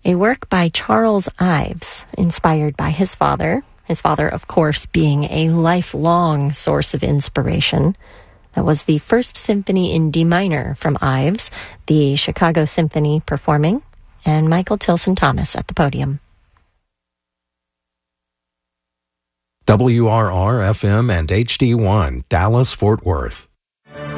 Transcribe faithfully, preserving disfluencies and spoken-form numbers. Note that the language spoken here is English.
a work by Charles Ives, inspired by his father. His father, of course, being a lifelong source of inspiration. That was the First Symphony in D minor from Ives, the Chicago Symphony performing, and Michael Tilson Thomas at the podium. W R R F M and H D one, Dallas, Fort Worth.